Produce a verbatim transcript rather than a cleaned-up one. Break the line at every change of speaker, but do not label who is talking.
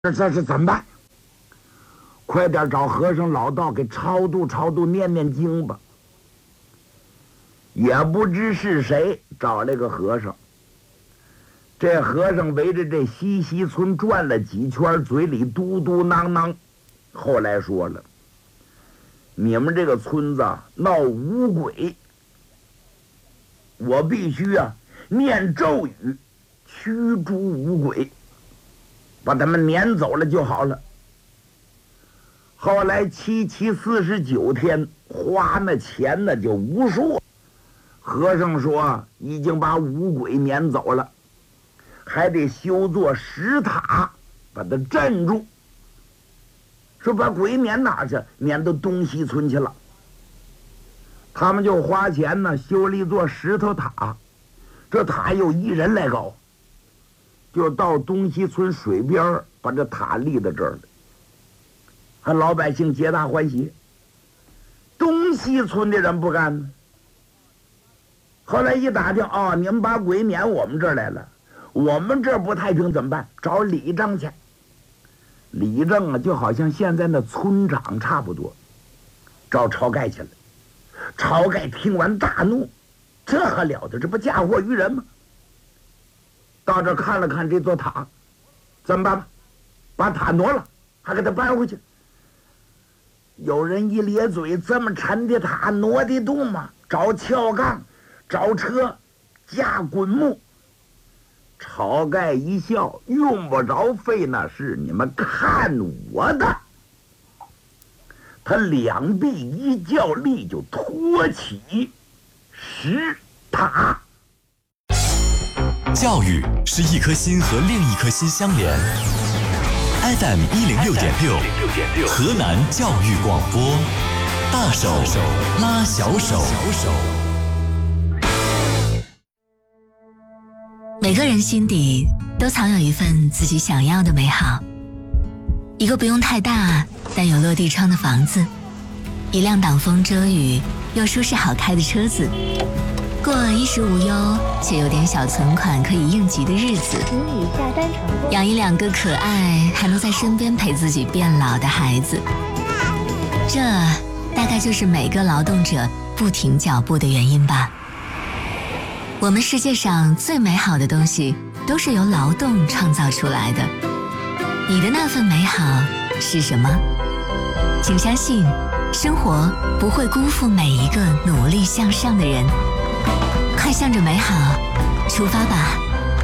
这这是怎么办？快点找和尚老道给超度超度，念念经吧。也不知是谁找了个和尚，这和尚围着这西溪村转了几圈，嘴里嘟嘟囔囔。后来说了，你们这个村子闹五鬼，我必须啊念咒语驱逐五鬼，把他们撵走了就好了。后来七七四十九天，花那钱呢就无数。和尚说已经把五鬼撵走了，还得修座石塔把它镇住。说把鬼撵哪去？撵到东西村去了。他们就花钱呢修了一座石头塔，这塔有一人来高，就到东西村水边把这塔立在这儿了，还老百姓皆大欢喜。东西村的人不干呢。后来一打听，哦，你们把鬼撵我们这儿来了，我们这儿不太平怎么办？找李正去。李正啊，就好像现在那村长差不多，找晁盖去了。晁盖听完大怒，这还了得？这不嫁祸于人吗？到这看了看这座塔，怎么办吧？把塔挪了，还给他搬回去。有人一咧嘴，这么沉的塔挪得动吗？找撬杠，找车，架滚木。晁盖一笑，用不着费那事，你们看我的。他两臂一较力，就托起石塔。
教育是一颗心和另一颗心相连。F M 一零六点六，河南教育广播，大手拉小手。
每个人心底都藏有一份自己想要的美好，一个不用太大但有落地窗的房子，一辆挡风遮雨又舒适好开的车子，过衣食无忧且有点小存款可以应急的日子，
请你下单成功，
养一两个可爱还能在身边陪自己变老的孩子，这大概就是每个劳动者不停脚步的原因吧。我们世界上最美好的东西都是由劳动创造出来的，你的那份美好是什么？请相信，生活不会辜负每一个努力向上的人。快向着美好出发吧。